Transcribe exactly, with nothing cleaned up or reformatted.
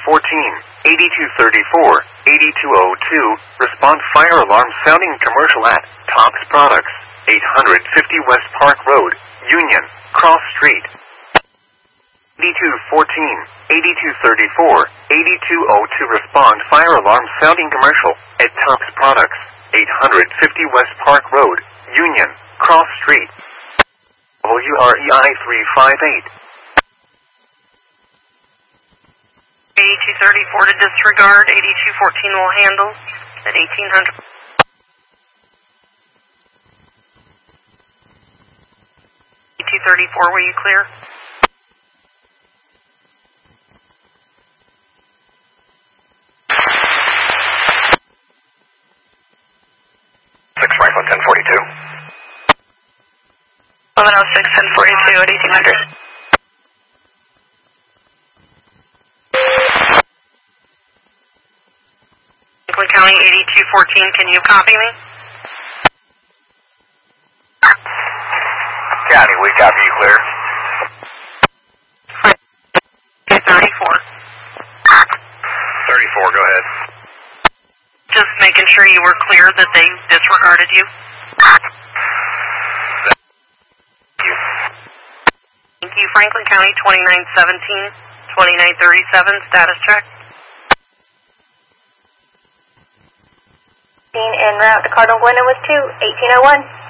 fourteen, eighty-two thirty-four, eighty-two oh two, respond fire alarm sounding commercial at Tops Products, eight fifty West Park Road, Union, Cross Street. eighty-two fourteen, eighty-two thirty-four, eighty-two oh two respond fire alarm sounding commercial at Tops Products, eight fifty West Park Road, Union, Cross Street. W R E I three five eight. eighty-two thirty-four to disregard, eighty-two fourteen will handle at eighteen hundred. eighty-two thirty-four, were you clear? six Franklin ten forty-two. eleven oh six, ten forty-two at eighteen hundred. Franklin County eighty-two fourteen, can you copy me? County, we copy you clear. two thirty-four. thirty-four, go ahead. Just making sure you were clear that they disregarded you. Thank you. Franklin County twenty-nine seventeen, twenty-nine thirty-seven, status check. En route to Cardinal Gwinnett with two, eighteen oh one.